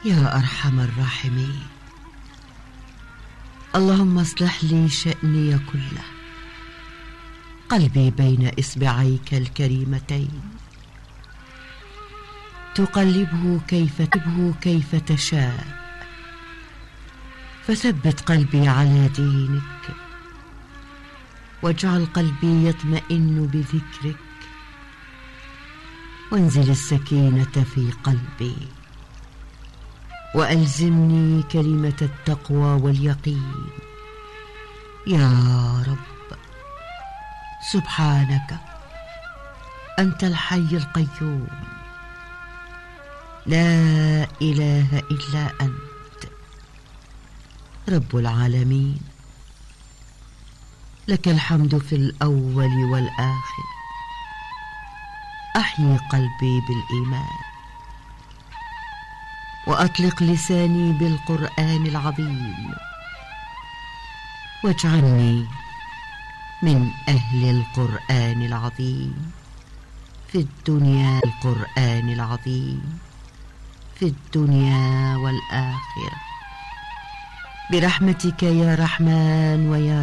يا أرحم الراحمين، اللهم اصلح لي شأني كله، قلبي بين إصبعيك الكريمتين، تقلبه كيف تشاء، فثبت قلبي على دينك، واجعل قلبي يطمئن بذكرك، وانزل السكينة في قلبي، وألزمني كلمة التقوى واليقين. يا رب سبحانك أنت الحي القيوم، لا إله إلا أنت رب العالمين، لك الحمد في الأول والآخر. أحيي قلبي بالإيمان، وأطلق لساني بالقرآن العظيم، واجعلني من أهل القرآن العظيم في الدنيا، القرآن العظيم في الدنيا والآخرة، برحمتك يا رحمن ويا